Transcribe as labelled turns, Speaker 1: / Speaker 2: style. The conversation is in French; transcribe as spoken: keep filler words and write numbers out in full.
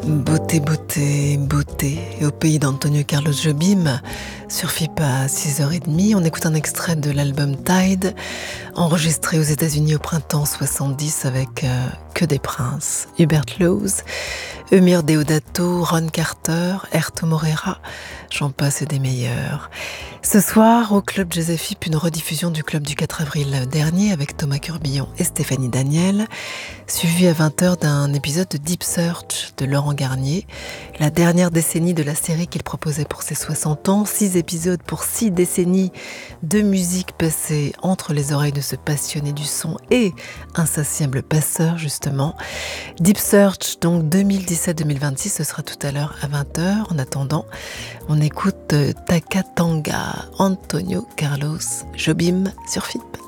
Speaker 1: Beauté, beauté, beauté. Et au pays d'Antonio Carlos Jobim, sur F I P à six heures trente, on écoute un extrait de l'album Tide, enregistré aux États-Unis au printemps soixante-dix avec euh, Que des princes. Hubert Laws, Eumir Deodato, Ron Carter, Erto Moreira, j'en passe et des meilleurs. Ce soir, au Club Jazz F I P, une rediffusion du Club du quatre avril dernier avec Thomas Curbillon et Stéphanie Daniel, suivi à vingt heures d'un épisode de Deep Search de Laurent Garnier, la dernière décennie de la série qu'il proposait pour ses soixante ans, six épisodes pour six décennies de musique passée entre les oreilles de ce passionné du son et insatiable passeur justement. Deep Search, donc deux mille dix-sept deux mille vingt-six, ce sera tout à l'heure à vingt heures. En attendant, on écoute Takatanga, Antonio Carlos Jobim sur F I P.